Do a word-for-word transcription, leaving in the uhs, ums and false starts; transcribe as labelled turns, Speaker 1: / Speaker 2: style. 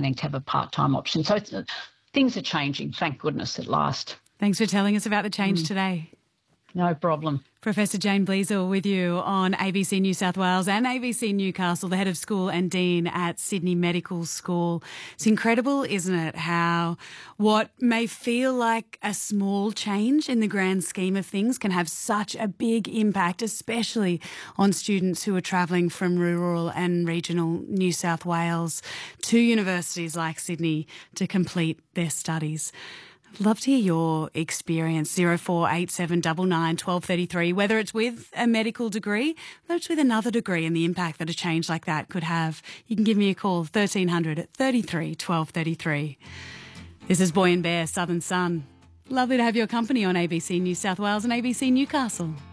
Speaker 1: planning to have a part-time option. So it's, uh, things are changing, thank goodness, at last.
Speaker 2: Thanks for telling us about the change
Speaker 1: Mm.
Speaker 2: today.
Speaker 1: No problem.
Speaker 2: Professor Jane Bleasel with you on A B C New South Wales and A B C Newcastle, the head of school and dean at Sydney Medical School. It's incredible, isn't it, how what may feel like a small change in the grand scheme of things can have such a big impact, especially on students who are travelling from rural and regional New South Wales to universities like Sydney to complete their studies. I'd love to hear your experience, zero four eight seven nine nine one two three three, whether it's with a medical degree, whether it's with another degree and the impact that a change like that could have. You can give me a call, thirteen hundred at thirty-three twelve thirty-three. This is Boy and Bear, Southern Sun. Lovely to have your company on A B C New South Wales and A B C Newcastle.